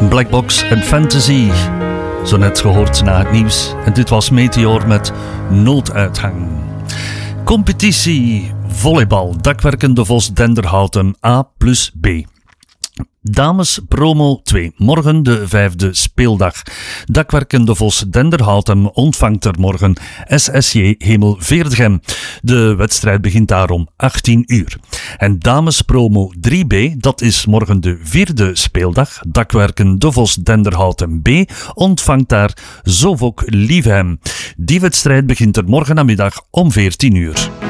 Blackbox en Fantasy. Zo net gehoord na het nieuws. En dit was Meteor met Nooduitgang. Competitie volleybal. Dakwerken De Vos Denderhouten A+B. Dames promo 2. Morgen de 5e speeldag. Dakwerken De Vos Denderhouten ontvangt er morgen SSJ Hemel Veerdegem. De wedstrijd begint daar om 18 uur. En dames promo 3B, dat is morgen de 4e speeldag. Dakwerken De Vos Denderhouten B ontvangt daar Zovok Liefhem. Die wedstrijd begint er morgen namiddag om 14 uur.